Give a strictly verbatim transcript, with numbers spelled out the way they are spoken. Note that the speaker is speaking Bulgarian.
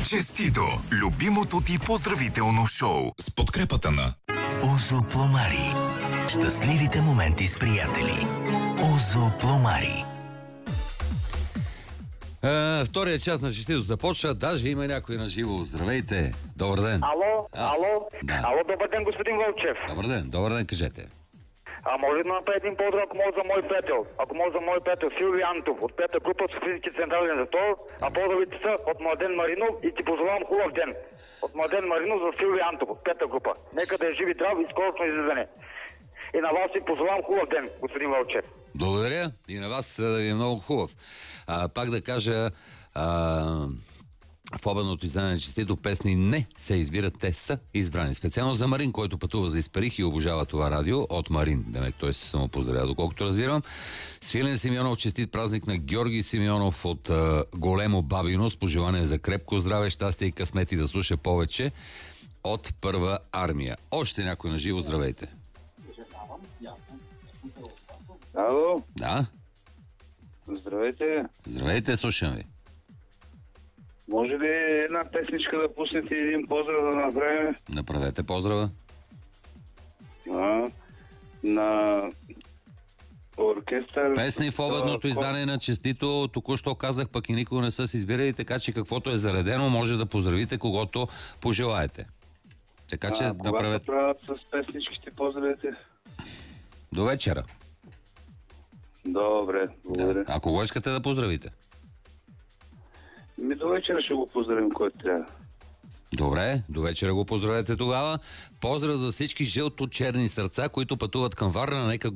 Честито! Любимото ти поздравително шоу с подкрепата на Озо Пломари. Щастливите моменти с приятели. Озо Пломари. А, втория час на честито започва. Даже има някой на живо. Здравейте! Добър ден! Ало, Аз. ало, Да. ало, добър ден, господин Вълчев. Добър ден, добър ден, кажете. А може да направя един поздрав, ако може за мой приятел. Ако може за мой приятел Силви Антов от пета група Софийски централен затвор, а поздравите са от Младен Маринов и ти пожелавам хубав ден. От Младен Маринов за Силви Антов от пета група. Нека да е жив и здрав и скоростно излизане. И на вас ви пожелавам хубав ден, господин Вълчев. Благодаря и на вас да ви е много хубав. А, пак да кажа, а, в обедното издание на честито песни не се избират, те са избрани. Специално за Марин, който пътува за Испарих и обожава това радио. От Марин, демек той се самопоздравя, доколкото разбирам. Свилен Симеонов, честит празник на Георги Симеонов от а, Големо Бабино, с пожелание за крепко здраве, щастие и късмет и да слуша повече от Първа армия. Още някой на живо, здравейте. Ало, Да, здравейте. здравейте, слушам ви. Може ли една песничка да пуснете и един поздрав да направим? Направете поздрава. А, на оркестър... Песни в обедното издание на честито, току-що казах, пък и никога не са се избирали, така че каквото е заредено, може да поздравите когото пожелаете. Така че а, направете... Кога правят с песничките поздравите? До вечера. Добре, благодаря. Да. А кого искате да поздравите? Ми до вечера ще го поздравим, който трябва. Добре, до вечера го поздравете тогава. Поздрав за всички жълто-черни сърца, които пътуват към Варна. Нека